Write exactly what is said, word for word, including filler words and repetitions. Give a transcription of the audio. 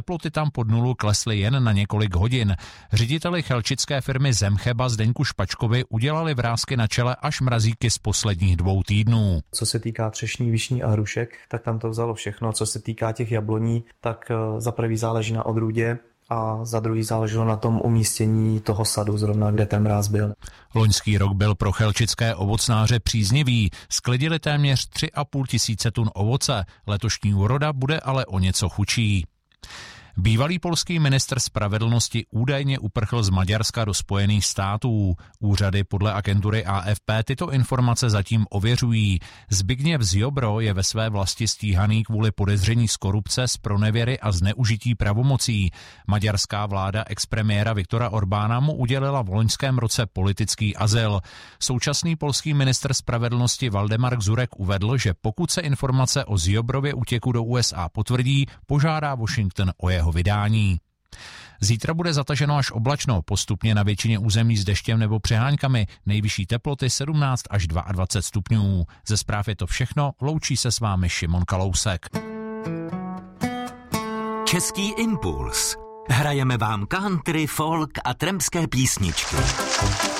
teploty tam pod nulu klesly jen na několik hodin. Řediteli chelčické firmy Zemcheba Zdeňku Špačkovi udělali vrásky na čele až mrazíky z posledních dvou týdnů. Co se týká třešní, višní a hrušek, tak tam to vzalo všechno. Co se týká těch jabloní, tak za prvý záleží na odrůdě a za druhý záleželo na tom umístění toho sadu, zrovna kde ten mráz byl. Loňský rok byl pro chelčické ovocnáře příznivý. Sklidili téměř tři a půl tisíce tun ovoce. Letošní úroda bude ale o něco chudší. Bývalý polský ministr spravedlnosti údajně uprchl z Maďarska do Spojených států. Úřady podle agentury A F P tyto informace zatím ověřují. Zbigněv Ziobro je ve své vlasti stíhaný kvůli podezření z korupce, z pronevěry a zneužití pravomocí. Maďarská vláda expremiéra Viktora Orbána mu udělila v loňském roce politický azyl. Současný polský ministr spravedlnosti Valdemar Gzurek uvedl, že pokud se informace o Ziobrově útěku do U S A potvrdí, požádá Washington o jeho vydání. Zítra bude zataženo až oblačno, postupně na většině území s deštěm nebo přeháňkami, nejvyšší teploty sedmnáct až dvacet dva stupňů. Ze zpráv je to všechno, loučí se s vámi Šimon Kalousek. Český impuls. Hrajeme vám country, folk a trampské písničky.